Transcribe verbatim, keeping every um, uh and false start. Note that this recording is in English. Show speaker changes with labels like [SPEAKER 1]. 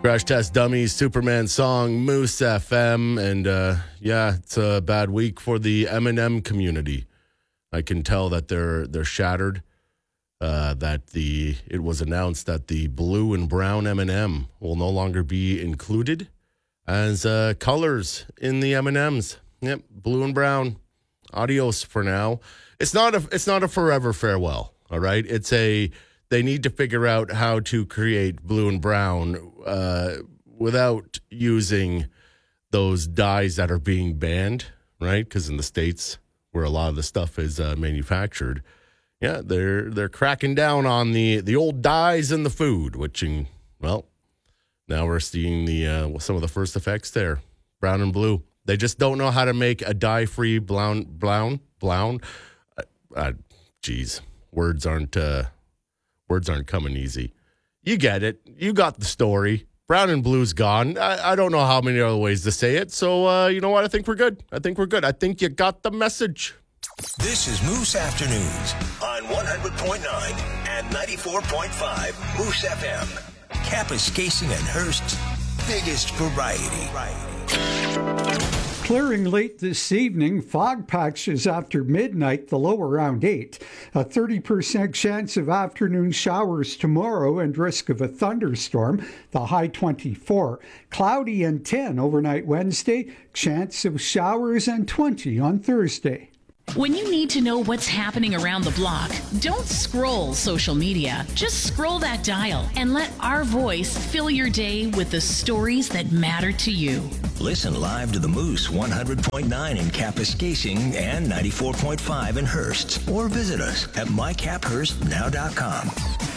[SPEAKER 1] Crash Test Dummies, Superman song, Moose F M, and uh, yeah, it's a bad week for the M and M community. I can tell that they're they're shattered. Uh, that the it was announced that the blue and brown M and M will no longer be included as uh, colors in the M and M's. Yep, blue and brown. Adios for now. It's not a it's not a forever farewell. All right, it's a. They need to figure out how to create blue and brown uh, without using those dyes that are being banned, right? Because in the States, where a lot of the stuff is uh, manufactured, yeah, they're they're cracking down on the, the old dyes in the food, which, in, well, now we're seeing the uh, some of the first effects there, brown and blue. They just don't know how to make a dye-free brown, brown, brown. Uh, uh, geez, words aren't... Uh, Words aren't coming easy. You get it. You got the story. Brown and blue's gone. I, I don't know how many other ways to say it. So, uh, you know what? I think we're good. I think we're good. I think you got the message.
[SPEAKER 2] This is Moose Afternoons on one hundred point nine and ninety-four point five Moose F M. Kapuskasing and Hearst's biggest variety.
[SPEAKER 3] Clearing late this evening, fog patches after midnight, the low around eight. A thirty percent chance of afternoon showers tomorrow and risk of a thunderstorm, the high twenty-four. Cloudy and ten overnight Wednesday, chance of showers and twenty on Thursday.
[SPEAKER 4] When you need to know what's happening around the block, don't scroll social media. Just scroll that dial and let our voice fill your day with the stories that matter to you.
[SPEAKER 2] Listen live to the Moose one hundred point nine in Kapuskasing and ninety-four point five in Hearst. Or visit us at my cap hearst now dot com.